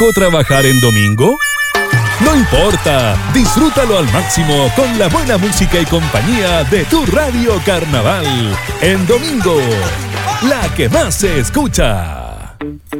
¿O trabajar en domingo? No importa, disfrútalo al máximo con la buena música y compañía de tu Radio Carnaval. En domingo, la que más se escucha.